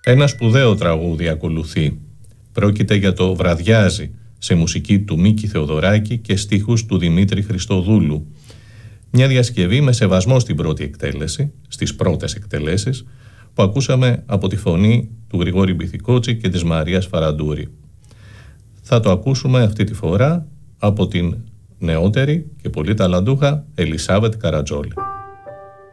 Ένα σπουδαίο τραγούδι ακολουθεί. Πρόκειται για το «Βραδιάζει», σε μουσική του Μίκη Θεοδωράκη και στίχους του Δημήτρη Χριστοδούλου. Μια διασκευή με σεβασμό στην πρώτη εκτέλεση, στις πρώτες εκτελέσεις, που ακούσαμε από τη φωνή του Γρηγόρη Μπιθικότσι και της Μαρίας Φαραντούρη. Θα το ακούσουμε αυτή τη φορά από την νεότερη και πολύ ταλαντούχα Ελισάβετ Καρατζόλη.